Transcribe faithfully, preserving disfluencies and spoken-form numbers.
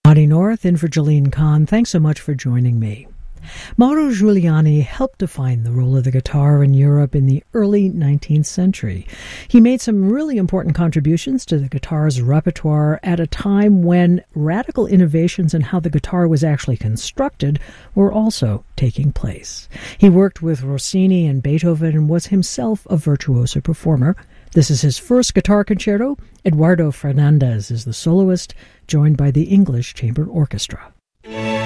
Bonnie North in for Jolene Kahn. Thanks so much for joining me. Mauro Giuliani helped define the role of the guitar in Europe in the early nineteenth century. He made some really important contributions to the guitar's repertoire at a time when radical innovations in how the guitar was actually constructed were also taking place. He worked with Rossini and Beethoven and was himself a virtuoso performer. This is his first guitar concerto. Eduardo Fernandez is the soloist, joined by the English Chamber Orchestra.